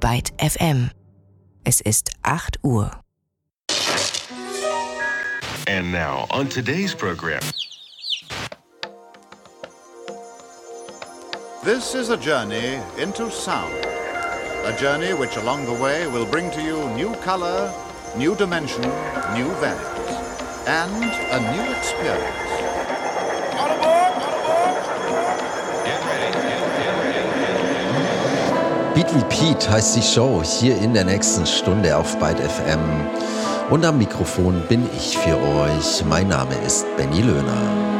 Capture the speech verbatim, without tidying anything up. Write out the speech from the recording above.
Byte F M. Es ist acht Uhr. And now, on today's program. This is a journey into sound. A journey which along the way will bring to you new color, new dimension, new values, and a new experience. All aboard, all aboard, all aboard. Get ready, get, get ready. Beat Repeat heißt die Show hier in der nächsten Stunde auf Byte F M. Und am Mikrofon bin ich für euch. Mein Name ist Benny Löhner.